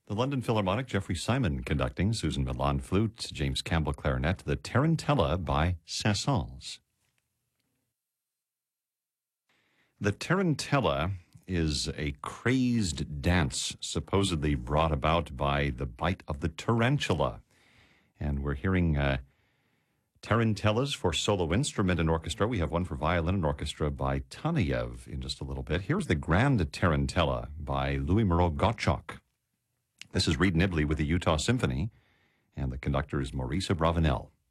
The London Philharmonic, Jeffrey Simon conducting, Susan Milan flute, James Campbell clarinet, the Tarantella by Saint-Saëns. The Tarantella is a crazed dance supposedly brought about by the bite of the tarantula. And we're hearing tarantellas for solo instrument and orchestra. We have one for violin and orchestra by Taneyev in just a little bit. Here's the Grand Tarantella by Louis Moreau Gottschalk. This is Reed Nibley with the Utah Symphony, and the conductor is Maurice Abravanel.